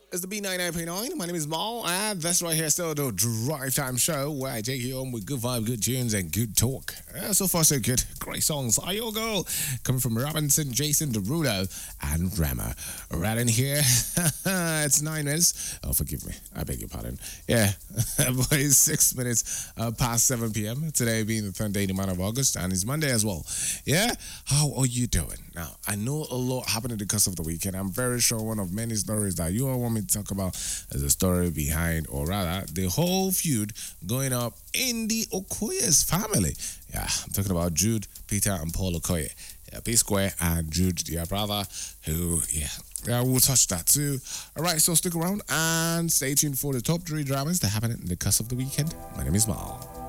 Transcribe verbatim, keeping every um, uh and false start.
It's the B ninety-nine point nine. My name is Mal, and that's right here, still the Drive Time Show, where I take you on with good vibe, good tunes, and good talk. Uh, so far, so good. Great songs. Are your girl? Coming from Robinson, Jason Derulo, and Rama. Right in here, it's nine minutes. Oh, forgive me. I beg your pardon. Yeah, but it's six minutes uh, past seven p.m. Today being the third day in the month of August, and it's Monday as well. Yeah? How are you doing? Now, I know a lot happened in the course of the weekend. I'm very sure one of many stories that you all want me to talk about is the story behind, or rather, the whole feud going up in the Okoye's family. Yeah, I'm talking about Jude, Peter, and Paul Okoye. Yeah, P Square and Jude, their brother, who, yeah, yeah, we'll touch that too. All right, so stick around and stay tuned for the top three dramas that happened in the course of the weekend. My name is Mal.